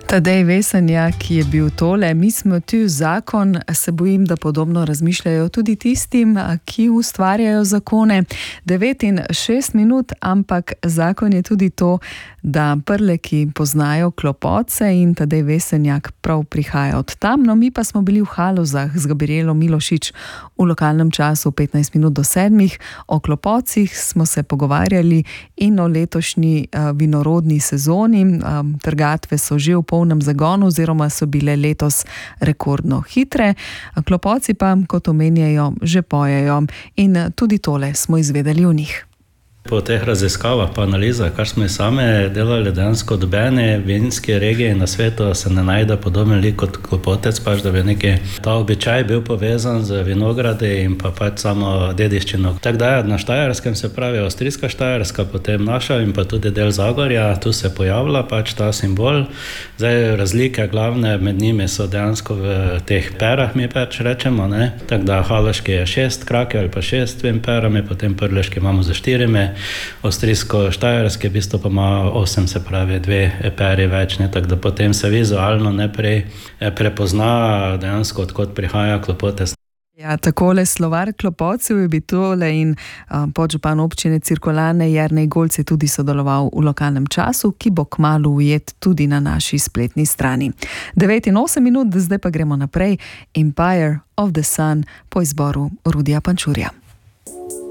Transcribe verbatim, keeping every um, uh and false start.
Tadej Vesenjak je bil tole. Mi smo tu zakon, se bojim, da podobno razmišljajo tudi tistim, ki ustvarjajo zakone. Devet in šest minut, ampak zakon je tudi to, da Prleki poznajo Klopotce in Tadej Vesenjak prav prihaja od tam. No, mi pa smo bili v Halozah z Gabrijelo Milošič v lokalnem času petnajst minut do sedmih. O Klopocih smo se pogovarjali in o letošnji uh, vinorodni sezoni. Um, trgatve so že v polnem zagonu oziroma so bile letos rekordno hitre. Klopoci pa, kot omenjajo, že pojejo in tudi tole smo izvedeli o njih. Po teh raziskavah pa analizah, kar smo same delali dejansko dobene vinske regije na svetu, se ne najde podoben lik kot Klopotec, pač da bi neki ta običaj bil povezan z vinogradi in pa pač samo dediščino. Tako da na Štajerskem se pravi avstrijska Štajerska, potem naša in pa tudi del Zagorja, tu se pojavlja pač ta simbol. Zdaj razlike glavne med njimi so dejansko v teh perah, mi pač rečemo, ne. Tako da haloški je šest krake ali pa šest vin perami, potem prleški imamo za štirimi. Avstrijsko-štajerske v bistvu pa ima osem, se pravi dve peri več, ne, tako da potem se vizualno najprej prepozna dejansko, odkot prihaja Klopotec. Ja, takole slovar Klopotcev je bil tole in uh, podžupan občine Cirkulane Jernej Golc je tudi sodeloval v lokalnem času, ki bo kmalu ujet tudi na naši spletni strani. devet in osem minut, zdaj pa gremo naprej. Empire of the Sun po izboru Rudija Pančurja.